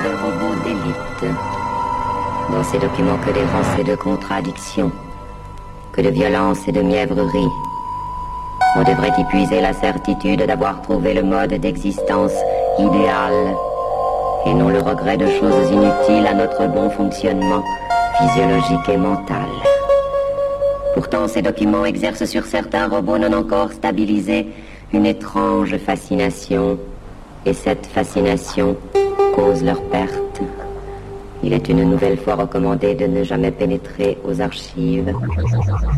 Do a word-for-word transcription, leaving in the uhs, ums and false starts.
de robots d'élite. Dans ces documents, que d'errance et de contradictions, que de violence et de mièvrerie. On devrait y puiser la certitude d'avoir trouvé le mode d'existence idéal, et non le regret de choses inutiles à notre bon fonctionnement physiologique et mental. Pourtant, ces documents exercent sur certains robots non encore stabilisés une étrange fascination, et cette fascination cause leur perte. Il est une nouvelle fois recommandé de ne jamais pénétrer aux archives.